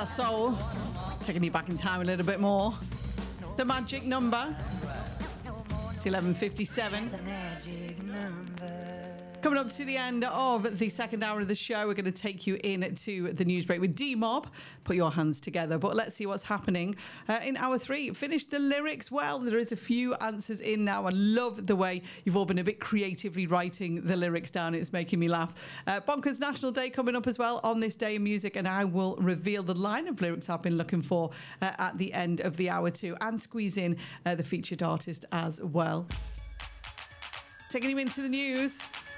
La Soul, taking you back in time a little bit more. The Magic Number. It's 11:57. It's a magic number. Coming up to the end of the second hour of the show, we're going to take you into the news break with D-Mob. Put your hands together. But let's see what's happening in hour 3. Finish the lyrics well. There is a few answers in now. I love the way you've all been a bit creatively writing the lyrics down. It's making me laugh. Bonkers National Day coming up as well on this day in music, and I will reveal the line of lyrics I've been looking for at the end of the hour too, and squeeze in the featured artist as well. Taking you into the news.